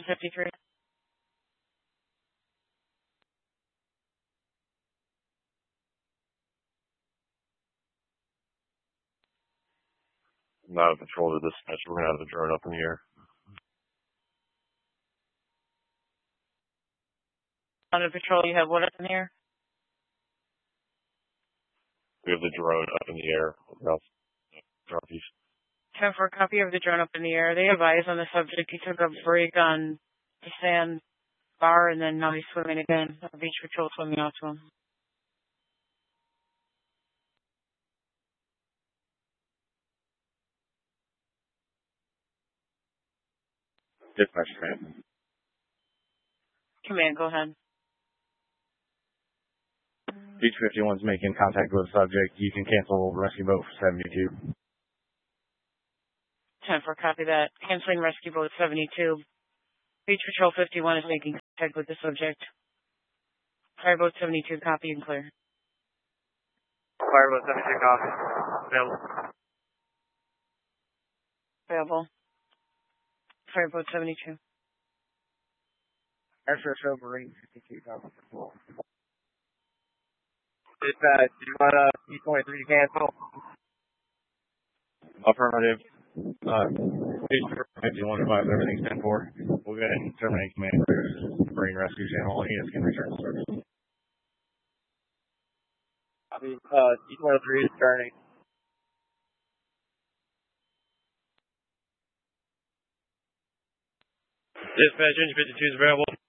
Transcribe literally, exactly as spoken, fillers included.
fifty-three. Not a patrol to dispatch. We're going to have the drone up in the air. On the patrol, you have what up in the air? We have the drone up in the air. Northeast. ten for a copy of the drone up in the air. They have eyes on the subject. He took a break on the sand bar, and then now he's swimming again. Beach patrol swimming out to him. Dispatch command. Command, go ahead. Beach fifty-one's making contact with the subject. You can cancel rescue boat for seventy-two. ten for copy that. Canceling rescue boat seventy-two. Beach patrol fifty-one is making contact with the subject. Fireboat seventy-two, copy and clear. Fireboat seventy-two, copy. Available. Available. Fireboat seventy-two. S S O Marine fifty-two, copy. Dispatch, do you want uh, E twenty-three to cancel? Affirmative. Uh, Beach fifty-one advise everything's ten four. We'll go ahead and terminate command for Marine Rescue Channel. All units can return to service. Copy. Uh, E twenty-three is turning. Dispatch, engine fifty-two is available.